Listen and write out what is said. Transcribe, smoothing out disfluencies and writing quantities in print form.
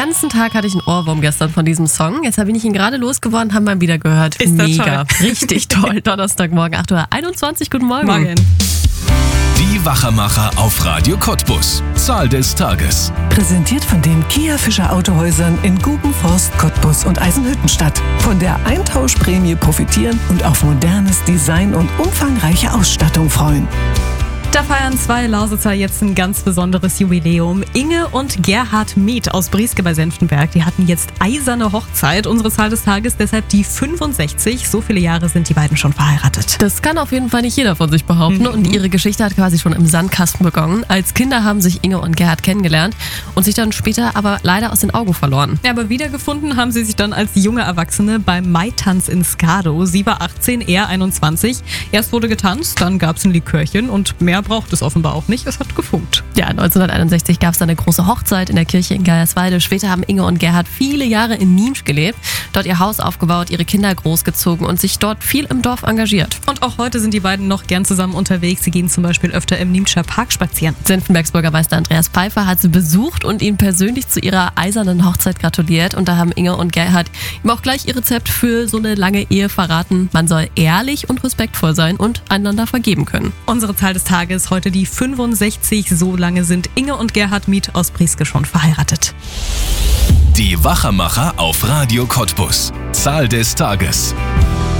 ganzen Tag hatte ich einen Ohrwurm gestern von diesem Song. Jetzt bin ich ihn gerade losgeworden, haben wir ihn wieder gehört. Ist das Mega, toll. richtig toll. Donnerstagmorgen, 8:21 Uhr. Guten Morgen. Morgen. Die Wachermacher auf Radio Cottbus. Zahl des Tages. Präsentiert von den Kia Fischer Autohäusern in Gubenforst, Cottbus und Eisenhüttenstadt. Von der Eintauschprämie profitieren und auf modernes Design und umfangreiche Ausstattung freuen. Da feiern zwei Lausitzer jetzt ein ganz besonderes Jubiläum. Inge und Gerhard Mieth aus Brieske bei Senftenberg, die hatten jetzt eiserne Hochzeit. Unsere Zahl des Tages deshalb die 65. So viele Jahre sind die beiden schon verheiratet. Das kann auf jeden Fall nicht jeder von sich behaupten. Und ihre Geschichte hat quasi schon im Sandkasten begonnen. Als Kinder haben sich Inge und Gerhard kennengelernt und sich dann später aber leider aus den Augen verloren. Ja, aber wiedergefunden haben sie sich dann als junge Erwachsene beim Maitanz in Skado. Sie war 18, er 21. Erst wurde getanzt, dann gab es ein Likörchen und mehr braucht es offenbar auch nicht. Es hat gefunkt. Ja, 1961 gab es dann eine große Hochzeit in der Kirche in Geierswalde. Später haben Inge und Gerhard viele Jahre in Niensch gelebt, dort ihr Haus aufgebaut, ihre Kinder großgezogen und sich dort viel im Dorf engagiert. Und auch heute sind die beiden noch gern zusammen unterwegs. Sie gehen zum Beispiel öfter im Nienscher Park spazieren. Senftenbergs Bürgermeister Andreas Pfeiffer hat sie besucht und ihnen persönlich zu ihrer eisernen Hochzeit gratuliert. Und da haben Inge und Gerhard ihm auch gleich ihr Rezept für so eine lange Ehe verraten. Man soll ehrlich und respektvoll sein und einander vergeben können. Unsere Zahl des Tages heute die 65. So lange sind Inge und Gerhard Mieth aus Brieske schon verheiratet. Die Wachermacher auf Radio Cottbus. Zahl des Tages.